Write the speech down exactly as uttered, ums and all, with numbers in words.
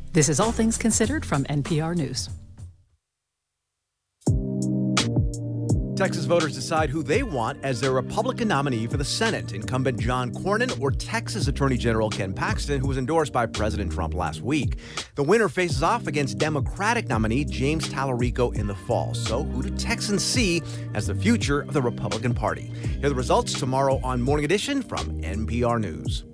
This is All Things Considered from N P R News. Texas voters decide who they want as their Republican nominee for the Senate, incumbent John Cornyn or Texas Attorney General Ken Paxton, who was endorsed by President Trump last week. The winner faces off against Democratic nominee James Tallarico in the fall. So who do Texans see as the future of the Republican Party? Hear the results tomorrow on Morning Edition from N P R News.